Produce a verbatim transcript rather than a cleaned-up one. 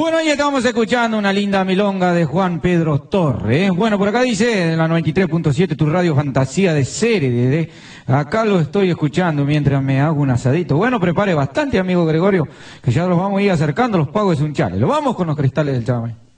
Bueno, ahí estamos escuchando una linda milonga de Juan Pedro Torre. ¿eh? Bueno, por acá dice en la noventa y tres punto siete tu radio fantasía de serie. Acá lo estoy escuchando mientras me hago un asadito. Bueno, prepare bastante, amigo Gregorio, que ya los vamos a ir acercando. Los pagos es un chale. Lo vamos con los cristales del Chamamé.